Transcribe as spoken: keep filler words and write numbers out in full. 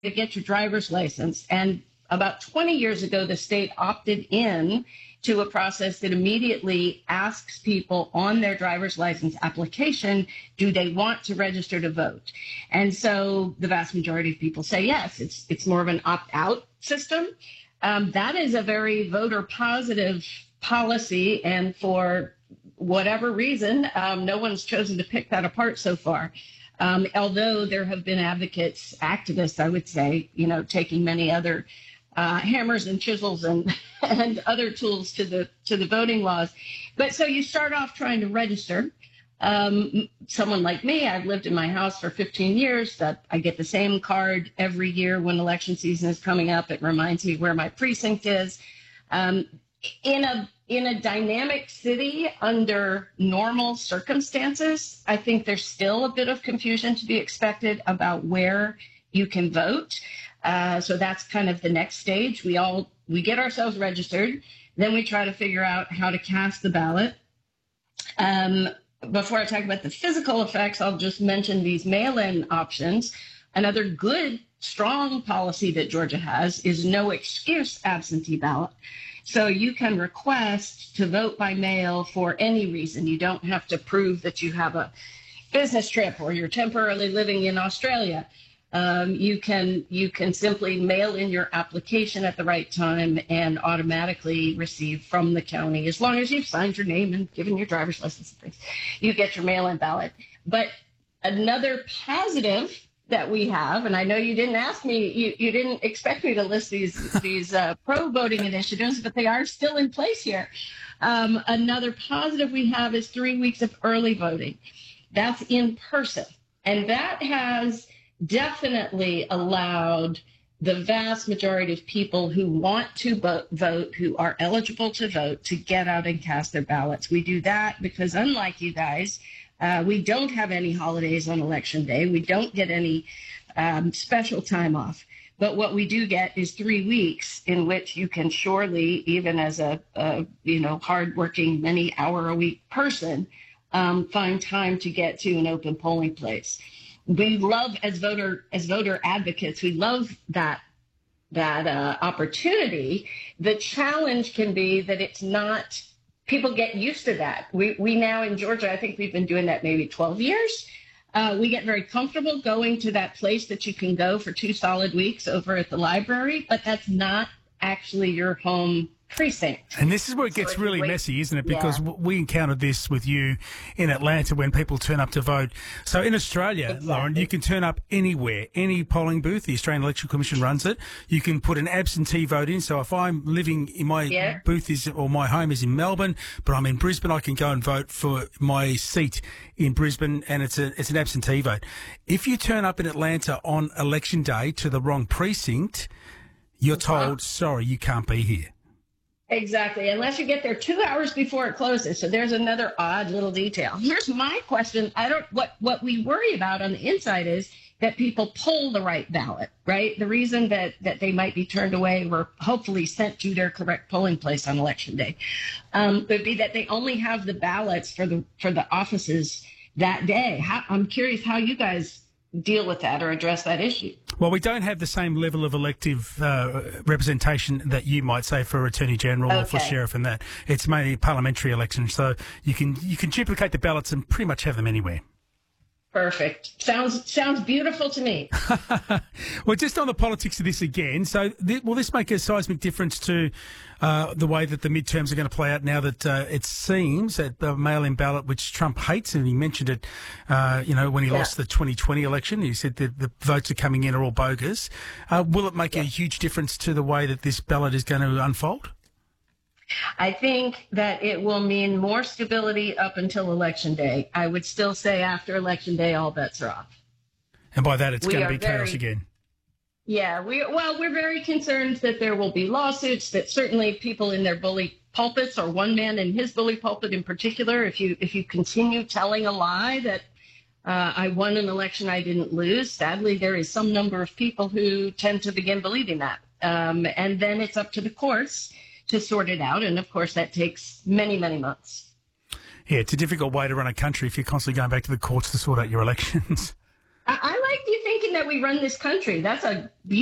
to get your driver's license. And about twenty years ago, the state opted in to a process that immediately asks people on their driver's license application, do they want to register to vote? And so the vast majority of people say yes. It's it's more of an opt-out system. Um, that is a very voter positive policy, and for whatever reason, um, no one's chosen to pick that apart so far. Um, although there have been advocates, activists, I would say, you know, taking many other uh, hammers and chisels and and other tools to the to the voting laws. But so you start off trying to register. Um, someone like me, I've lived in my house for fifteen years, that I get the same card every year when election season is coming up. It reminds me where my precinct is. Um, in a in a dynamic city under normal circumstances, I think there's still a bit of confusion to be expected about where you can vote. Uh, so that's kind of the next stage. We all we get ourselves registered, then we try to figure out how to cast the ballot. Um, Before I talk about the physical effects, I'll just mention these mail-in options. Another good, strong policy that Georgia has is no excuse absentee ballot. So you can request to vote by mail for any reason. You don't have to prove that you have a business trip or you're temporarily living in Australia. Um, you can you can simply mail in your application at the right time and automatically receive from the county, as long as you've signed your name and given your driver's license and things, you get your mail-in ballot. But another positive that we have, and I know you didn't ask me, you, you didn't expect me to list these these uh, pro-voting initiatives, but they are still in place here. Um, another positive we have is three weeks of early voting. That's in person, and that has definitely allowed the vast majority of people who want to vote, who are eligible to vote, to get out and cast their ballots. We do that because, unlike you guys, uh, we don't have any holidays on election day. We don't get any um, special time off. But what we do get is three weeks in which you can surely, even as a, a you know, hardworking, many hour a week person, um, find time to get to an open polling place. We love, as voter as voter advocates, we love that that uh, opportunity. The challenge can be that it's not, people get used to that. We we now in Georgia, I think we've been doing that maybe twelve years. Uh, we get very comfortable going to that place that you can go for two solid weeks over at the library, but that's not actually your home precinct. And this is where it gets so really wait, messy, isn't it? Because yeah. we encountered this with you in Atlanta when people turn up to vote. So in Australia, exactly. Lauren, you can turn up anywhere, any polling booth. The Australian Election Commission runs it. You can put an absentee vote in. So if I'm living in my yeah. booth is or my home is in Melbourne, but I'm in Brisbane, I can go and vote for my seat in Brisbane, and it's a it's an absentee vote. If you turn up in Atlanta on election day to the wrong precinct, you're told, sorry, you can't be here. Exactly, unless you get there two hours before it closes. So there's another odd little detail. Here's my question. I don't, what, what we worry about on the inside is that people pull the right ballot, right? The reason that, that they might be turned away or hopefully sent to their correct polling place on election day um, would be that they only have the ballots for the, for the offices that day. How, I'm curious how you guys deal with that or address that issue. Well, we don't have the same level of elective uh, representation that you might say for Attorney General okay. or for Sheriff and that. It's mainly parliamentary elections, so you can you can duplicate the ballots and pretty much have them anywhere. Perfect. Sounds sounds beautiful to me. Well, just on the politics of this again, so th- will this make a seismic difference to uh, the way that the midterms are going to play out now that uh, it seems that the mail-in ballot, which Trump hates, and he mentioned it, uh, you know, when he yeah. lost the twenty twenty election, he said that the votes are coming in are all bogus. Uh, will it make yeah. a huge difference to the way that this ballot is going to unfold? I think that it will mean more stability up until Election Day. I would still say after Election Day, all bets are off. And by that, it's we going to be very, chaos again. Yeah, we well, we're very concerned that there will be lawsuits, that certainly people in their bully pulpits, or one man in his bully pulpit in particular, if you if you continue telling a lie that uh, I won an election I didn't lose, sadly, there is some number of people who tend to begin believing that. Um, and then it's up to the courts to sort it out. And of course, that takes many, many months. Yeah, it's a difficult way to run a country if you're constantly going back to the courts to sort out your elections. I, I like you thinking that we run this country. That's a